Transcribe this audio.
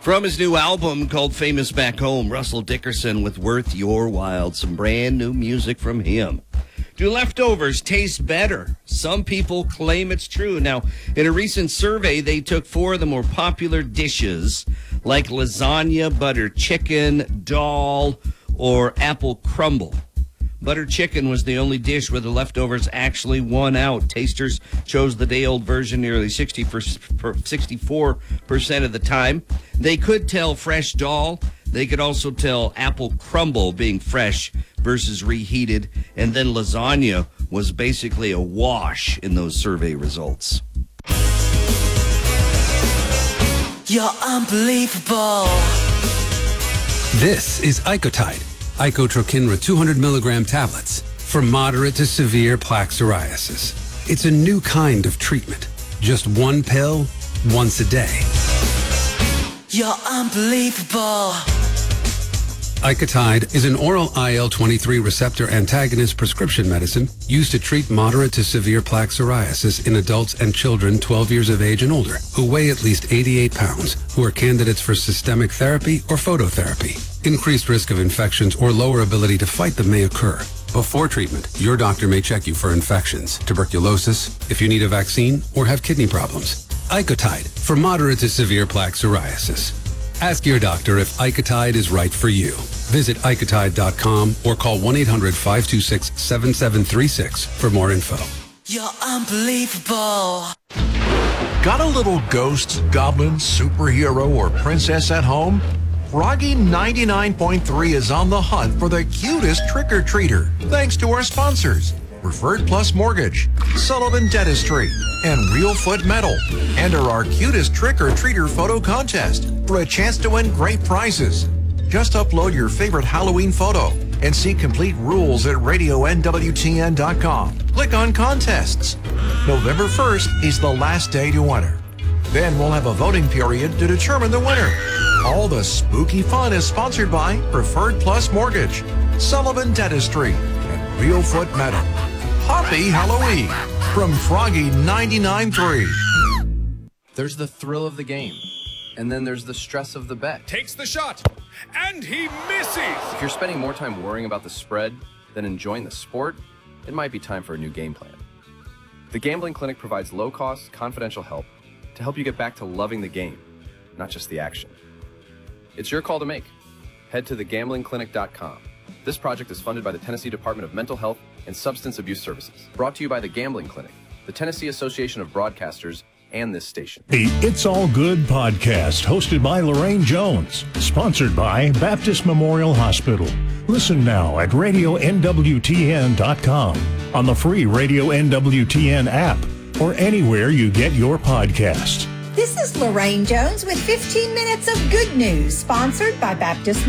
From his new album called Famous Back Home, Russell Dickerson with Worth Your While. Some brand new music from him. Do leftovers taste better? Some people claim it's true. Now, in a recent survey, they took 4 of the more popular dishes like lasagna, butter chicken, dal, or apple crumble. Butter chicken was the only dish where the leftovers actually won out. Tasters chose the day-old version nearly 64% of the time. They could tell fresh dal. They could also tell apple crumble being fresh versus reheated. And then lasagna was basically a wash in those survey results. You're unbelievable. This is Icotide, Icotrokinra 200 milligram tablets for moderate to severe plaque psoriasis. It's a new kind of treatment. Just one pill, once a day. You're unbelievable. Icotide is an oral IL-23 receptor antagonist prescription medicine used to treat moderate to severe plaque psoriasis in adults and children 12 years of age and older who weigh at least 88 pounds, who are candidates for systemic therapy or phototherapy. Increased risk of infections or lower ability to fight them may occur. Before treatment, your doctor may check you for infections, tuberculosis, if you need a vaccine, or have kidney problems. Icotide for moderate to severe plaque psoriasis. Ask your doctor if Icotide is right for you. Visit Icotide.com or call 1-800-526-7736 for more info. You're unbelievable. Got a little ghost, goblin, superhero, or princess at home? Froggy 99.3 is on the hunt for the cutest trick-or-treater, thanks to our sponsors, Preferred Plus Mortgage, Sullivan Dentistry, and Real Foot Metal. Enter our cutest trick-or-treater photo contest for a chance to win great prizes. Just upload your favorite Halloween photo and see complete rules at radionwtn.com. Click on contests. November 1st is the last day to enter. Then we'll have a voting period to determine the winner. All the spooky fun is sponsored by Preferred Plus Mortgage, Sullivan Dentistry, and Real Foot Metal. Happy Halloween from Froggy 99.3. There's the thrill of the game, and then there's the stress of the bet. Takes the shot, and he misses! If you're spending more time worrying about the spread than enjoying the sport, it might be time for a new game plan. The Gambling Clinic provides low-cost, confidential help to help you get back to loving the game, not just the action. It's your call to make. Head to thegamblingclinic.com. This project is funded by the Tennessee Department of Mental Health and Substance Abuse Services. Brought to you by the Gambling Clinic, the Tennessee Association of Broadcasters, and this station. The It's All Good podcast, hosted by Lorraine Jones. Sponsored by Baptist Memorial Hospital. Listen now at RadioNWTN.com, on the free Radio NWTN app, or anywhere you get your podcasts. This is Lorraine Jones with 15 minutes of good news, sponsored by Baptist